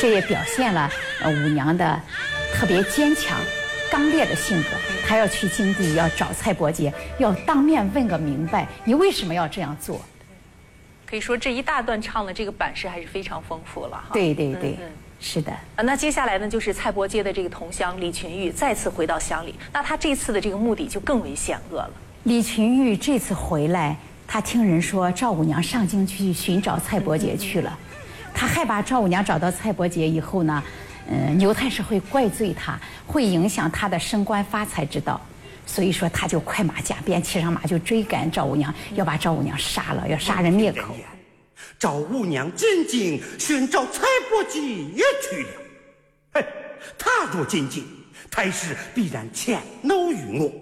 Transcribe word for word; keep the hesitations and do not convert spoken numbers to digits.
这也表现了呃武娘的特别坚强、刚烈的性格。她要去京地，要找蔡伯婕，要当面问个明白，你为什么要这样做？ 可以说这一大段唱的这个版式还是非常丰富了哈。 对对对， 嗯嗯是的。 啊，那接下来呢，就是蔡伯婕的这个同乡李群玉再次回到乡里，那他这次的这个目的就更为险恶了。 李群玉这次回来，他听人说赵五娘上京去寻找蔡伯婕去了，他害怕赵五娘找到蔡伯婕以后呢，嗯，牛太师会怪罪他，会影响他的升官发财之道，所以说他就快马加鞭，骑上马就追赶赵五娘，要把赵五娘杀了，要杀人灭口。 赵五娘进京寻找蔡伯婕去了。嘿，他若进京，太师必然迁怒于我。